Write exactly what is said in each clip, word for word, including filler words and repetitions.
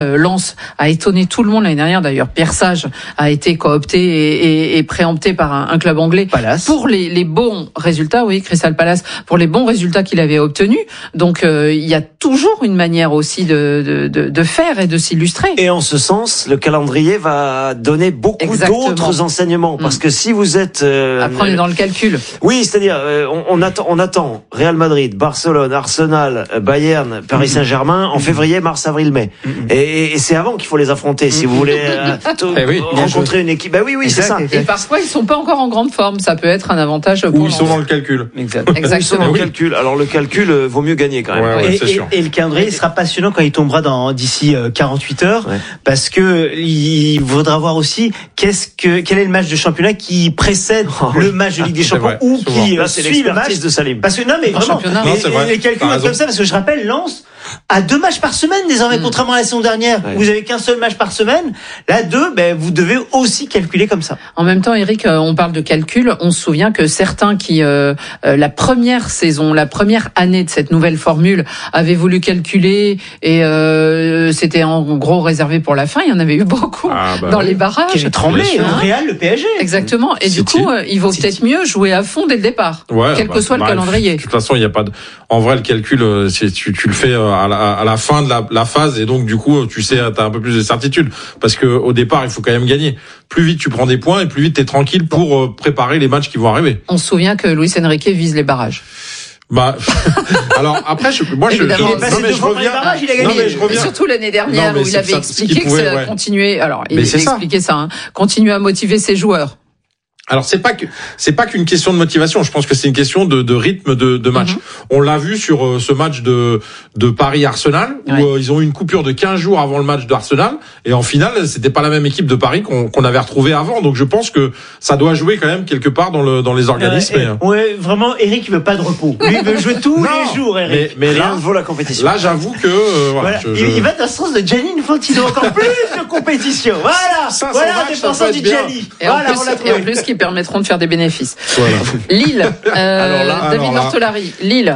Lens a étonné tout le monde l'année dernière. D'ailleurs, Pierre Sage a été coopté et, et, et préempté par un, un club anglais Palace. pour les, les bons résultats. Oui, Crystal Palace, pour les bons résultats qu'il avait obtenus. Donc, euh, il y a toujours une manière aussi de, de, de, de faire et de s'illustrer. Et en ce sens, le calendrier va donner beaucoup Exactement. d'autres enseignements. Parce que si vous êtes... Euh, Après, on est dans le calcul. Oui, c'est-à-dire, euh, on, on, attend, on attend Real Madrid, Barcelone, Arsenal, Bayern, Paris Saint-Germain en février, mars, avril, mai. Et Et, et c'est avant qu'il faut les affronter si vous voulez euh, eh oui, rencontrer une équipe. Bah oui, oui, exact, c'est ça. Et parfois, ils sont pas encore en grande forme. Ça peut être un avantage pour Ou ils sont dans le calcul. Exact. Exactement. Ils sont dans le calcul. Alors le calcul euh, vaut mieux gagner quand même. Ouais, ouais, et, c'est sûr. et, et le calendrier sera passionnant quand il tombera dans d'ici euh, quarante-huit heures, Ouais. parce que il faudra voir aussi qu'est-ce que quel est le match de championnat qui précède Oh, oui. le match de Ligue des Champions vrai, ou souvent. qui Là, euh, c'est suit le match. l'expertise de Salim. Parce que non, mais En vraiment, championnat. les, Non, c'est vrai. les calculs T'as raison. comme ça, parce que je rappelle, Lens a deux matchs par semaine désormais, Mm. contrairement à la saison dernière. Ouais. Vous avez qu'un seul match par semaine. Là, deux, ben vous devez aussi calculer comme ça. En même temps, Eric, euh, on parle de calcul. On se souvient que certains qui, euh, euh, la première saison, la première année de cette nouvelle formule, avaient voulu calculer et euh, c'était en gros réservé pour la fin. Il y en avait eu beaucoup Ah, bah dans oui. les barrages. Qui avait tremblé, bien sûr. le Real, le P S G. Exactement. Et du City. coup, euh, il vaut City. peut-être mieux jouer à fond dès le départ, Ouais, quel bah, que soit le bah, calendrier. De toute façon, il y a pas de. En vrai, le calcul, euh, c'est, tu, tu le fais euh, à la, à la fin de la, la phase, et donc du coup, tu sais, t'as un peu plus de certitude, parce que au départ, il faut quand même gagner. Plus vite tu prends des points, et plus vite t'es tranquille pour euh, préparer les matchs qui vont arriver. On se souvient que Luis Enrique vise les barrages. Bah, alors après, je, moi, je, je, Évidemment. non, Il est passé mais deux je fois par les reviens. barrages, il a gagné. Non, mais je Et reviens. surtout l'année dernière Non, mais où il c'est avait ça, ce qu'il expliqué pouvait, que ça ouais. continuait. Alors, il Mais avait c'est ça. expliqué ça, hein, continuer à motiver ses joueurs. Alors c'est pas que c'est pas qu'une question de motivation. Je pense que c'est une question de, de rythme de, de match. Mm-hmm. On l'a vu sur euh, ce match de de Paris Arsenal où Ouais. euh, ils ont eu une coupure de quinze jours avant le match d'Arsenal, et en finale c'était pas la même équipe de Paris qu'on qu'on avait retrouvée avant. Donc je pense que ça doit jouer quand même quelque part dans le dans les organismes. Euh, et, ouais, vraiment, Eric, il veut pas de repos. Lui, il veut jouer tous Non, les jours, Eric. mais mais Rien là ne vaut la compétition. là j'avoue que euh, voilà, Voilà. je- Il, je- il va dans le sens de Gianni Infantino, encore plus de compétition. Voilà, Ça, ça voilà va, la ça défense peut être du bien. Gianni. Et, en Voilà, plus, on l'a et en trouvé. plus, qui permettront de faire des bénéfices. voilà. Lille, euh, Alors là, David alors là. Martolari, Lille.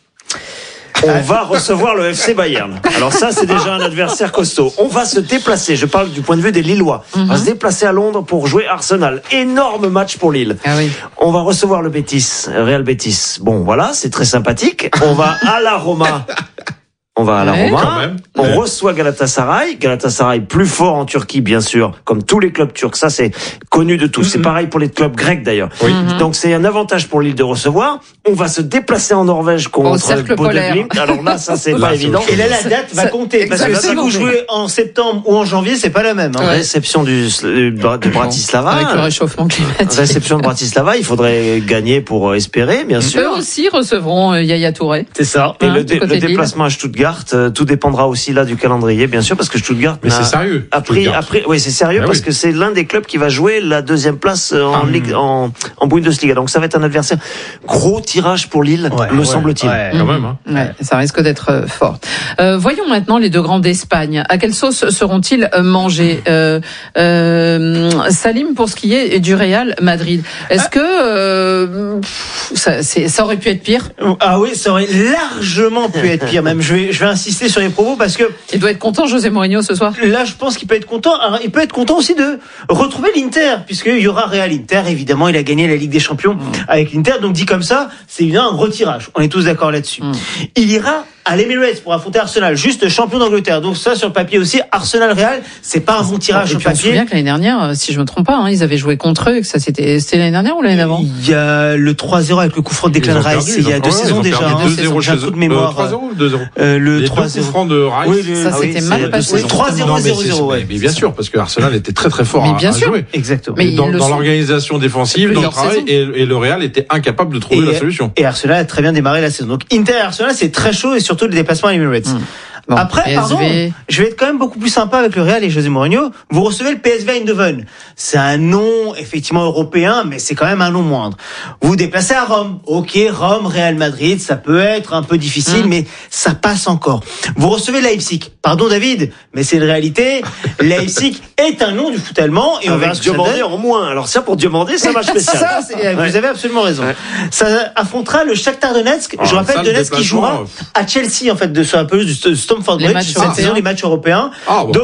On va recevoir le F C Bayern. Alors ça, c'est déjà un adversaire costaud. On va se déplacer, je parle du point de vue des Lillois. On va se déplacer à Londres pour jouer Arsenal. Énorme match pour Lille. Ah oui. On va recevoir le Betis, Real Betis. Bon, voilà, c'est très sympathique. On va à la Roma. On va à la Ouais. Quand Roma. même. On Ouais. reçoit Galatasaray. Galatasaray plus fort en Turquie, bien sûr, comme tous les clubs turcs. Ça, c'est connu de tous. C'est pareil pour les clubs grecs, d'ailleurs. Oui. Donc, c'est un avantage pour Lille de recevoir. On va se déplacer en Norvège Au contre cercle Bodø/Glimt. polaire. Alors là, ça, c'est Là, pas c'est évident. autre chose. Et là, la date va Ça- compter. Parce que si exactement. vous jouez en septembre ou en janvier, c'est pas la même. Hein. Ouais. Réception du, de Bratislava. Avec le réchauffement climatique. Réception de Bratislava. Il faudrait gagner pour euh, espérer, bien Eux sûr. aussi recevront euh, Yaya Touré. C'est ça. Et Hein, le, du dé- côté le de Lille. déplacement à Stuttgart, euh, tout dépendra aussi là du calendrier, bien sûr, parce que Stuttgart Mais n'a- c'est sérieux. a pris, Stuttgart. a pris- oui, c'est sérieux Ah parce oui. que c'est l'un des clubs qui va jouer la deuxième place euh, en Ah. Ligue, en, en Bundesliga. Donc ça va être un adversaire. Gros tirage pour Lille, Ouais, me ouais, semble-t-il. ouais. Quand même. Hein. Ouais, ça risque d'être euh, fort. Euh, voyons maintenant les deux grands d'Espagne. À quelle sauce seront-ils euh, mangés euh, euh, Salim, pour ce qui est du Real Madrid, est-ce que euh, pff, ça, c'est, ça aurait pu être pire? Ah oui, ça aurait largement pu être pire. Même, je vais, je vais insister sur les propos parce que Il doit être content, José Mourinho, ce soir. là, je pense qu'il peut être content. Alors, il peut être content aussi de retrouver l'Inter, puisqu'il y aura Real Inter. Évidemment, il a gagné la Ligue des Champions avec l'Inter. Donc, dit comme ça, c'est évidemment un gros tirage. On est tous d'accord là-dessus. Mm. Il ira à l'Emirates pour affronter Arsenal, juste champion d'Angleterre. Donc, ça, sur le papier aussi, Arsenal-Real, c'est pas un bon tirage Et sur puis le on se papier. souvient que l'année dernière, euh, si je me trompe pas, hein, ils avaient joué contre eux et que ça c'était, c'était l'année dernière ou l'année d'avant? Il y a le trois zéro avec le coup franc de Declan Ils ont Rice. perdu, Il y a ils ont- deux ouais, saisons ils ont déjà. perdu hein. deux zéro J'ai un chez coup eux. de mémoire. Euh, trois zéro ou deux zéro Euh, le Les deux trois coups zéro. francs de Rice. Oui, le- Ça, ah oui, c'était c'est mal deux passé. saisons. trois zéro, Non, mais zéro c'est- zéro, ouais. mais- mais bien sûr, parce que Arsenal était très très fort Mais à, bien à sûr. jouer. Exactement. Mais dans ils le dans sont. l'organisation défensive, dans le Plusieurs travail, et, et le Real était incapable de trouver Et- la solution. Et Arsenal a très bien démarré la saison. Donc Inter et Arsenal, c'est très chaud et surtout les déplacements à l'Emirates. Mmh. Bon, Après, P S V. pardon, je vais être quand même beaucoup plus sympa avec le Real et José Mourinho. Vous recevez le P S V Eindhoven. C'est un nom effectivement européen, mais c'est quand même un nom moindre. Vous vous déplacez à Rome. Ok, Rome, Real Madrid, ça peut être un peu difficile, Mm. mais ça passe encore. Vous recevez Leipzig. Pardon David, mais c'est une réalité. Leipzig est un nom du foot allemand et on verra Avec ce que ça Diomandé donne. en moins. Alors ça, pour Diomandé, c'est un match spécial. Ça, c'est- Ouais. vous avez absolument raison. Ouais. Ça affrontera le Shakhtar Donetsk. Ah, Je rappelle ça, le Donetsk qui déplacement, jouera à Chelsea en fait de sur la pelouse du St- Stamford Stamford Les Bridge matchs cette européens. saison, les matchs européens. Ah, bon. Donc,